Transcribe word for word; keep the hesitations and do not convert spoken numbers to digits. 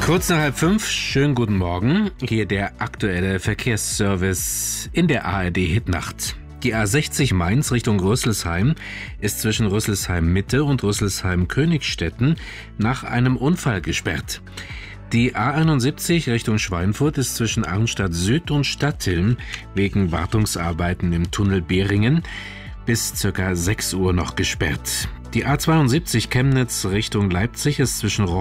Kurz nach halb fünf, schönen guten Morgen. Hier der aktuelle Verkehrsservice in der A R D-Hitnacht. Die A sechzig Mainz Richtung Rüsselsheim ist zwischen Rüsselsheim Mitte und Rüsselsheim Königstetten nach einem Unfall gesperrt. Die A einundsiebzig Richtung Schweinfurt ist zwischen Arnstadt Süd und Stadtilm wegen Wartungsarbeiten im Tunnel Behringen bis ca. sechs Uhr noch gesperrt. Die A zweiundsiebzig Chemnitz Richtung Leipzig ist zwischen